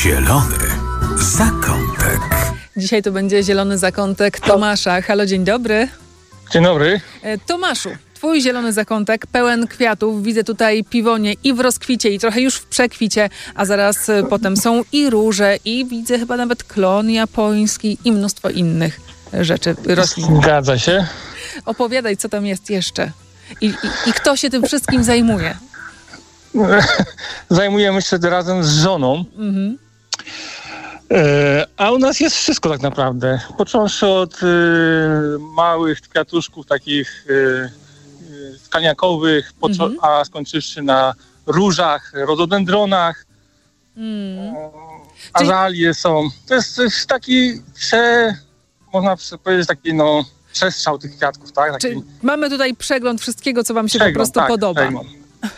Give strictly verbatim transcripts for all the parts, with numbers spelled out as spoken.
Zielony zakątek. Dzisiaj to będzie zielony zakątek Tomasza. Halo, dzień dobry. Dzień dobry. Tomaszu, twój zielony zakątek pełen kwiatów. Widzę tutaj piwonie i w rozkwicie, i trochę już w przekwicie, a zaraz potem są i róże, i widzę chyba nawet klon japoński i mnóstwo innych rzeczy, roślin. Zgadza się. Opowiadaj, co tam jest jeszcze. I, i, i kto się tym wszystkim zajmuje? Zajmujemy się razem z żoną. Mhm. E, a u nas jest wszystko tak naprawdę. Począwszy od e, małych kwiatuszków takich e, skaniakowych, począ- mhm. a skończywszy na różach, rododendronach. Mm. E, azalie są. To jest, to jest taki prze, można powiedzieć, taki no przestrzał tych kwiatków, tak? Taki... Czyli mamy tutaj przegląd wszystkiego, co wam się przegląd, po prostu tak, podoba. Przegląd.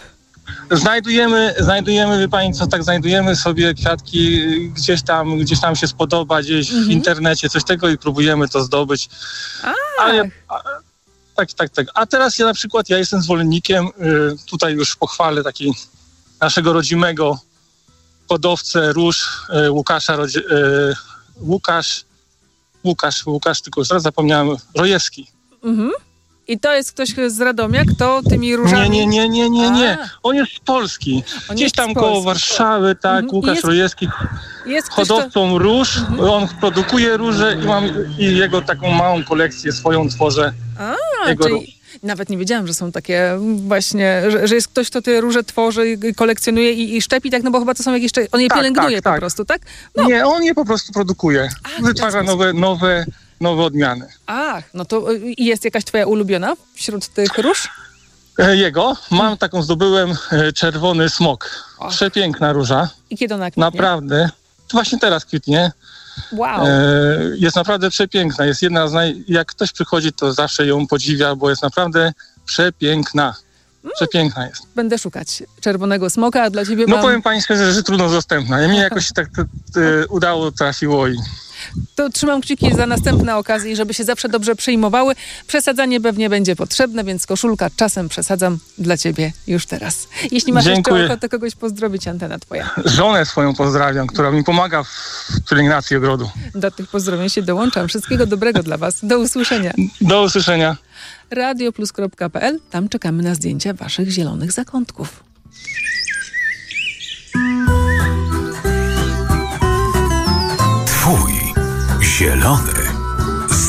Znajdujemy, znajdujemy, wie pani co, tak znajdujemy sobie kwiatki, gdzieś tam, gdzieś tam się spodoba, gdzieś mm-hmm. w internecie, coś tego i próbujemy to zdobyć. Ale, a, tak, tak, tak. A teraz ja na przykład, ja jestem zwolennikiem, y, tutaj już pochwalę taki naszego rodzimego hodowcę róż, y, Łukasza, Rodzi- y, Łukasz, Łukasz, Łukasz, tylko już teraz zapomniałem, Rojewski. Mhm. I to jest ktoś z Radomia, kto tymi różami... Nie, nie, nie, nie, nie, nie. On jest z Polski. On Gdzieś jest tam z koło Polski. Łukasz, tak, mhm. Łukasz jest, Rojewski, jest ktoś, hodowcą to... róż. Mhm. On produkuje róże i mam i jego taką małą kolekcję swoją tworzę. A, jego czyli... róż. Nawet nie wiedziałam, że są takie właśnie, że, że jest ktoś, kto te róże tworzy, kolekcjonuje i, i szczepi, tak? No bo chyba to są jakieś... On je tak, pielęgnuje tak, po tak. prostu, tak? No. Nie, on je po prostu produkuje. A, Wytwarza nowe, nowe, nowe odmiany. Ach, no to i jest jakaś twoja ulubiona wśród tych róż? Jego? Mam taką, zdobyłem czerwony smok. Och. Przepiękna róża. I kiedy ona kwitnie? Naprawdę. To właśnie teraz kwitnie. Wow. Jest naprawdę przepiękna. Jest jedna z naj... Jak ktoś przychodzi, to zawsze ją podziwia, bo jest naprawdę przepiękna. Przepiękna jest. Będę szukać czerwonego smoka, a dla ciebie No mam... powiem pani szczerze, że trudno dostępna. Mnie jakoś się tak t- t- udało, trafiło i... To trzymam kciuki za następne okazje, żeby się zawsze dobrze przyjmowały. Przesadzanie pewnie będzie potrzebne, więc koszulka czasem przesadzam dla ciebie już teraz. Jeśli masz Dziękuję. jeszcze ochotę kogoś pozdrowić, antena twoja. Żonę swoją pozdrawiam, która mi pomaga w pielęgnacji ogrodu. Do tych pozdrowień się dołączam. Wszystkiego dobrego dla was. Do usłyszenia. Do usłyszenia. radioplus kropka pe el. Tam czekamy na zdjęcia waszych zielonych zakątków. Twój zielony